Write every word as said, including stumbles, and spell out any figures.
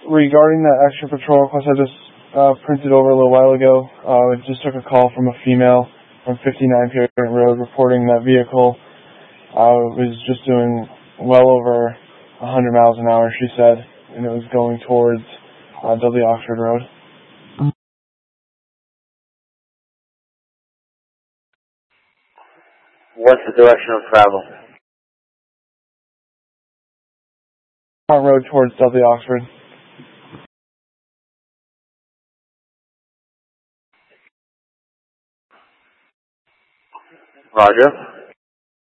regarding that extra patrol request I just uh, printed over a little while ago, uh, I just took a call from a female from fifty-nine Parent Road reporting that vehicle uh, was just doing well over one hundred miles an hour, she said, and it was going towards uh, Dudley Oxford Road. What's the direction of travel? On road towards Dudley Oxford. Roger.